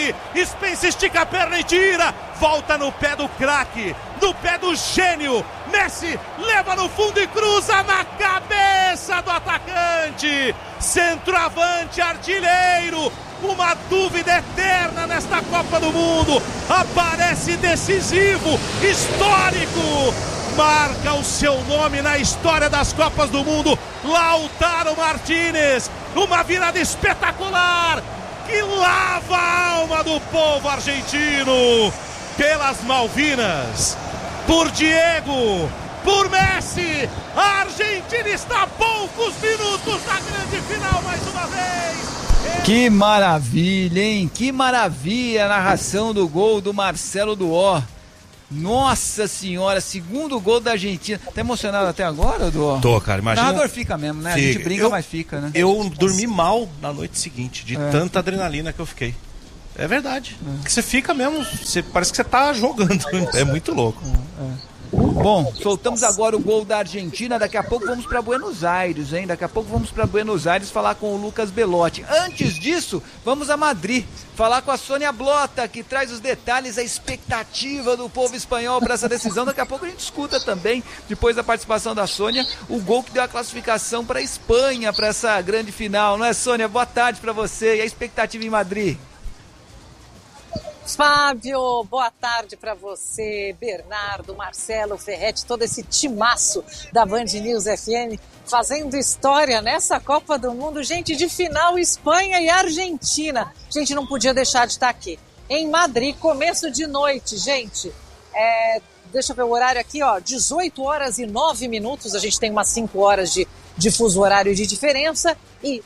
Messi, Spence estica a perna e tira, volta no pé do craque, no pé do gênio, Messi leva no fundo e cruza na cabeça do atacante, centroavante, artilheiro, uma dúvida eterna nesta Copa do Mundo, aparece decisivo, histórico, marca o seu nome na história das Copas do Mundo, Lautaro Martínez, uma virada espetacular, que lava a alma do povo argentino, pelas Malvinas, por Diego, por Messi, a Argentina está a poucos minutos da grande final mais uma vez. Que maravilha, hein? Que maravilha a narração do gol do Marcelo Duó. Nossa senhora, segundo gol da Argentina. Tá emocionado até agora, Duó? Tô, cara, imagina. O narrador fica mesmo, né? Fica. A gente brinca, mas fica, né? Eu dormi mal na noite seguinte, de tanta adrenalina que eu fiquei. É verdade. Que você fica mesmo, parece que você tá jogando. É muito louco. Bom, soltamos agora o gol da Argentina, daqui a pouco vamos para Buenos Aires, hein? Daqui a pouco vamos para Buenos Aires falar com o Lucas Belotti. Antes disso, vamos a Madrid, falar com a Sônia Blota, que traz os detalhes, a expectativa do povo espanhol para essa decisão. Daqui a pouco a gente escuta também, depois da participação da Sônia, o gol que deu a classificação para a Espanha, para essa grande final, não é, Sônia? Boa tarde para você, e a expectativa em Madrid? Fábio, boa tarde para você, Bernardo, Marcelo, Ferretti, todo esse timaço da Band News FM fazendo história nessa Copa do Mundo. Gente, de final, Espanha e Argentina. Gente, não podia deixar de estar aqui. Em Madrid, começo de noite, gente. Deixa eu ver o horário aqui, ó, 18 horas e 9 minutos. A gente tem umas 5 horas de fuso horário de diferença e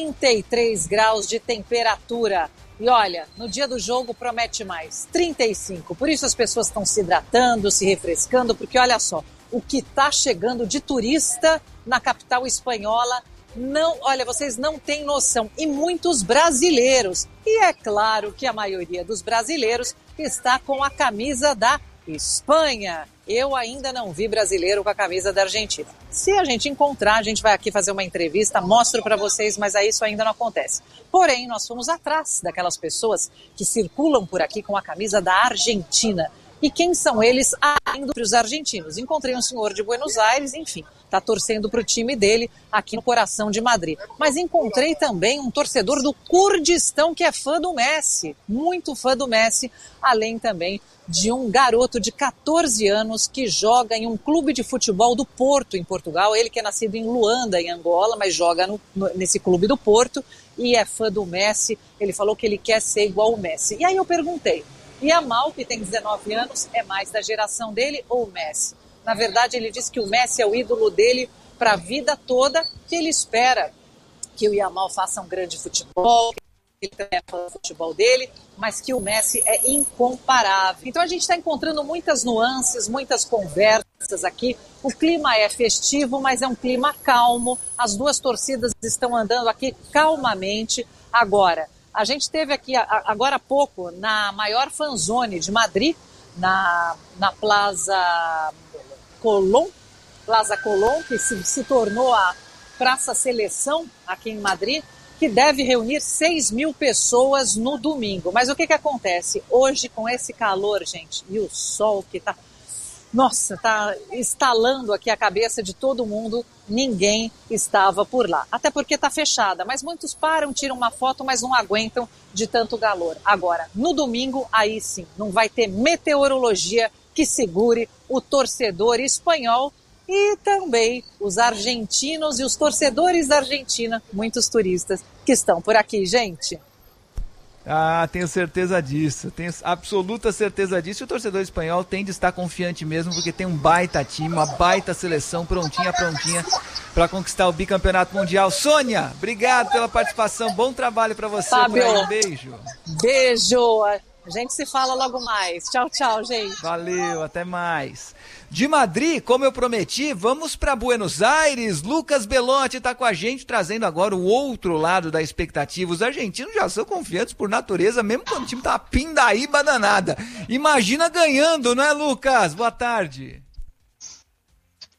33 graus de temperatura. E olha, no dia do jogo promete mais, 35. Por isso as pessoas estão se hidratando, se refrescando, porque olha só, o que está chegando de turista na capital espanhola, olha, vocês não têm noção. E muitos brasileiros. E é claro que a maioria dos brasileiros está com a camisa da Espanha. Eu ainda não vi brasileiro com a camisa da Argentina. Se a gente encontrar, a gente vai aqui fazer uma entrevista, mostro para vocês, mas aí isso ainda não acontece. Porém, nós fomos atrás daquelas pessoas que circulam por aqui com a camisa da Argentina. E quem são eles além dos argentinos? Encontrei um senhor de Buenos Aires, enfim, está torcendo para o time dele aqui no coração de Madrid. Mas encontrei também um torcedor do Kurdistão que é fã do Messi, muito fã do Messi, além também de um garoto de 14 anos que joga em um clube de futebol do Porto, em Portugal. Ele que é nascido em Luanda, em Angola, mas joga nesse clube do Porto e é fã do Messi. Ele falou que ele quer ser igual o Messi. E aí eu perguntei, e a Mal, que tem 19 anos, é mais da geração dele ou o Messi? Na verdade, ele disse que o Messi é o ídolo dele para a vida toda, que ele espera que o Yamal faça um grande futebol, que ele também é fã do futebol dele, mas que o Messi é incomparável. Então a gente está encontrando muitas nuances, muitas conversas aqui. O clima é festivo, mas é um clima calmo. As duas torcidas estão andando aqui calmamente. Agora, a gente esteve aqui agora há pouco na maior fanzone de Madrid, na Plaza Colón, que se tornou a Praça Seleção aqui em Madrid, que deve reunir 6.000 pessoas no domingo. Mas o que acontece? Hoje, com esse calor, gente, e o sol que está... Nossa, está estalando aqui a cabeça de todo mundo, ninguém estava por lá. Até porque está fechada, mas muitos param, tiram uma foto, mas não aguentam de tanto calor. Agora, no domingo, aí sim, não vai ter meteorologia que segure o torcedor espanhol e também os argentinos e os torcedores da Argentina, muitos turistas que estão por aqui, gente. Ah, tenho certeza disso, tenho absoluta certeza disso. E o torcedor espanhol tem de estar confiante mesmo, porque tem um baita time, uma baita seleção prontinha para conquistar o bicampeonato mundial. Sônia, obrigado pela participação, bom trabalho para você. Fábio, um beijo. Beijo, a gente se fala logo mais. Tchau, tchau, gente. Valeu, até mais. De Madrid, como eu prometi, vamos para Buenos Aires. Lucas Belotti está com a gente, trazendo agora o outro lado da expectativa. Os argentinos já são confiantes por natureza, mesmo quando o time tá uma pindaíba danada. Imagina ganhando, não é, Lucas? Boa tarde.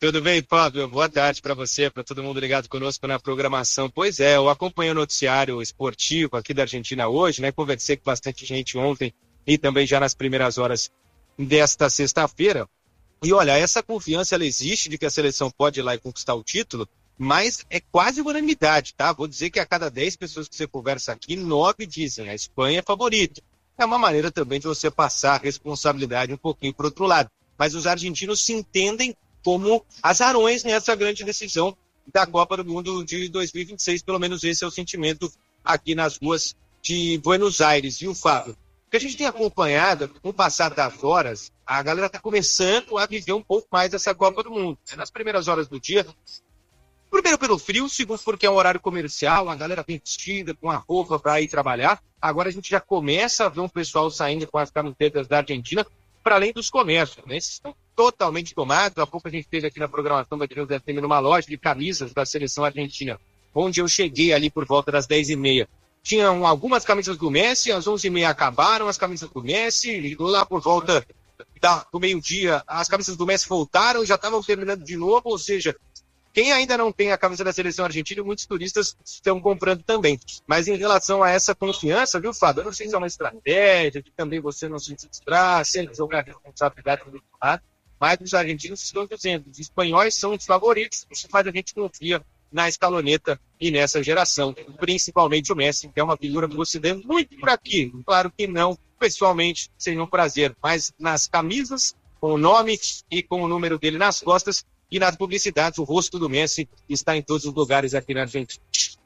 Tudo bem, Fábio? Boa tarde para você, para todo mundo ligado conosco na programação. Pois é, eu acompanhei o noticiário esportivo aqui da Argentina hoje, né? Conversei com bastante gente ontem e também já nas primeiras horas desta sexta-feira. E olha, essa confiança, ela existe de que a seleção pode ir lá e conquistar o título, mas é quase unanimidade, tá? Vou dizer que a cada 10 pessoas que você conversa aqui, 9 dizem a Espanha é favorita. É uma maneira também de você passar a responsabilidade um pouquinho para o outro lado. Mas os argentinos se entendem como azarões nessa grande decisão da Copa do Mundo de 2026. Pelo menos esse é o sentimento aqui nas ruas de Buenos Aires, viu, Fábio? O que a gente tem acompanhado, com o passar das horas, a galera está começando a viver um pouco mais essa Copa do Mundo. Nas primeiras horas do dia, primeiro pelo frio, segundo porque é um horário comercial, a galera vem vestida com a roupa para ir trabalhar. Agora a gente já começa a ver um pessoal saindo com as camisetas da Argentina, para além dos comércios, né? Esses estão totalmente tomados. Há pouco a gente esteve aqui na programação da Band News FM numa loja de camisas da seleção argentina, onde eu cheguei ali por volta das 10h30. Tinham algumas camisas do Messi, às 11h30 acabaram as camisas do Messi, e lá por volta do meio-dia as camisas do Messi voltaram, já estavam terminando de novo, ou seja, quem ainda não tem a camisa da seleção argentina, muitos turistas estão comprando também. Mas em relação a essa confiança, viu, Fábio? Eu não sei se é uma estratégia, que também você não se distrai, se eles jogar a responsabilidade do lado, mas os argentinos estão dizendo, os espanhóis são os favoritos, isso faz a gente confia na escaloneta e nessa geração, principalmente o Messi, que é uma figura que você vê muito por aqui. Claro que não, pessoalmente, seria um prazer, mas nas camisas, com o nome e com o número dele nas costas, e nas publicidades, o rosto do Messi está em todos os lugares aqui na Argentina.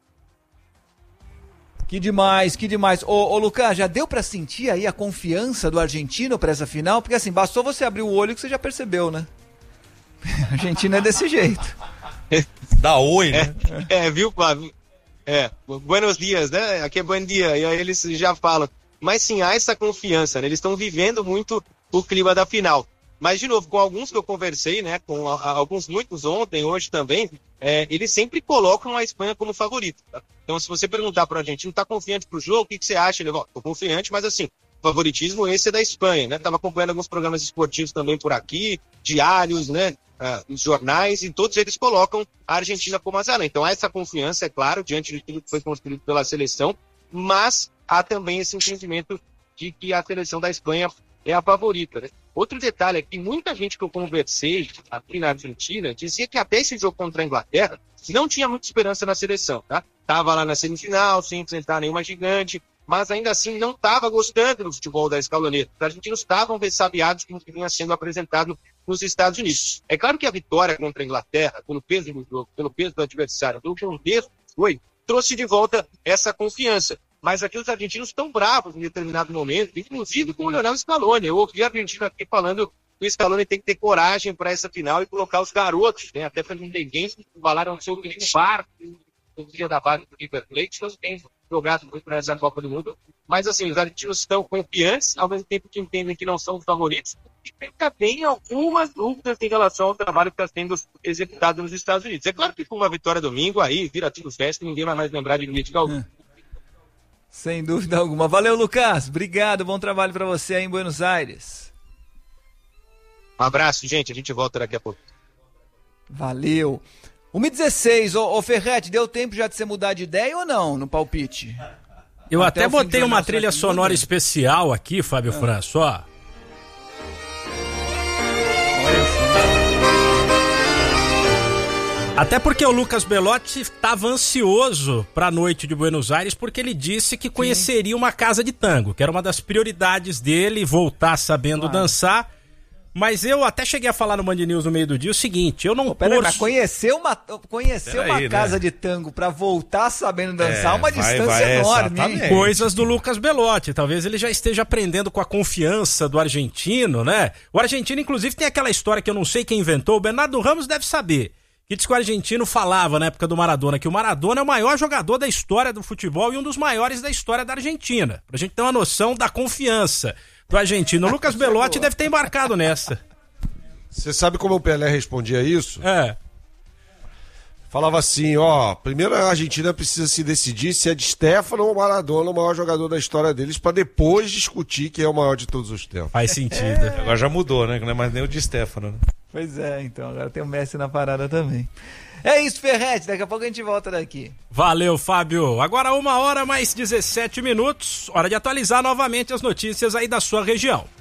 Que demais, que demais. Ô Lucas, já deu pra sentir aí a confiança do argentino pra essa final? Porque assim, bastou você abrir o olho que você já percebeu, né? A Argentina é desse jeito. Dá oi, né? Viu, Flávio? Buenos dias, né? Aqui é bom dia. E aí eles já falam. Mas sim, há essa confiança, né? Eles estão vivendo muito o clima da final. Mas, de novo, com alguns que eu conversei, né, com alguns, muitos ontem, hoje também, eles sempre colocam a Espanha como favorito. Tá? Então, se você perguntar para o argentino, tá confiante pro jogo, o que você acha? Ele, tô confiante, mas assim, favoritismo esse é da Espanha, né? Tava acompanhando alguns programas esportivos também por aqui, diários, né, os jornais, e todos eles colocam a Argentina como azarão. Então, há essa confiança, é claro, diante de tudo que foi construído pela seleção, mas há também esse entendimento de que a seleção da Espanha é a favorita, né? Outro detalhe é que muita gente que eu conversei aqui na Argentina dizia que até esse jogo contra a Inglaterra não tinha muita esperança na seleção, tá? Tava lá na semifinal, sem enfrentar nenhuma gigante, mas ainda assim não estava gostando do futebol da escaloneta. Os argentinos estavam ressabiados com o que vinha sendo apresentado nos Estados Unidos. É claro que a vitória contra a Inglaterra, pelo peso do jogo, pelo peso do adversário, pelo contexto, trouxe de volta essa confiança. Mas aqui os argentinos estão bravos em determinado momento, inclusive com o Lionel Scaloni. Eu ouvi a Argentina aqui falando que o Scaloni tem que ter coragem para essa final e colocar os garotos, né? Até perguntei quem falaram sobre o VAR, o dia da base do River Plate, não tem jogado muito nessa Copa do Mundo. Mas assim, os argentinos estão confiantes, ao mesmo tempo que entendem que não são os favoritos, e ainda tem algumas dúvidas em relação ao trabalho que está sendo executado nos Estados Unidos. É claro que com uma vitória domingo, aí vira tudo festa, ninguém vai mais lembrar de Luiz Galvão. Sem dúvida alguma. Valeu, Lucas. Obrigado. Bom trabalho para você aí em Buenos Aires. Um abraço, gente. A gente volta daqui a pouco. Valeu. 1h16. Ô Ferretti, deu tempo já de você mudar de ideia ou não no palpite? Eu até botei uma trilha sonora especial aqui, Fábio Franço, ó. Até porque o Lucas Belotti estava ansioso para a noite de Buenos Aires, porque ele disse que conheceria uma casa de tango, que era uma das prioridades dele, voltar sabendo dançar. Mas eu até cheguei a falar no Band News no meio do dia o seguinte, eu não torço... Mas conhecer uma casa de tango para voltar sabendo dançar uma distância enorme. Coisas do Lucas Belotti, talvez ele já esteja aprendendo com a confiança do argentino, né? O argentino, inclusive, tem aquela história que eu não sei quem inventou, o Bernardo Ramos deve saber. Que diz que o argentino falava na época do Maradona que o Maradona é o maior jogador da história do futebol e um dos maiores da história da Argentina. Pra gente ter uma noção da confiança do argentino. O Lucas Belotti deve ter embarcado nessa. Você sabe como o Pelé respondia isso? falava assim, ó, primeiro a Argentina precisa se decidir se é de Stefano ou Maradona o maior jogador da história deles, pra depois discutir quem é o maior de todos os tempos. Faz sentido. Agora já mudou, né? Não é mais nem o de Stefano, né? Pois é, então agora tem o Messi na parada também. É isso, Ferretti, daqui a pouco a gente volta daqui. Valeu, Fábio. Agora 1h mais 17 minutos, hora de atualizar novamente as notícias aí da sua região.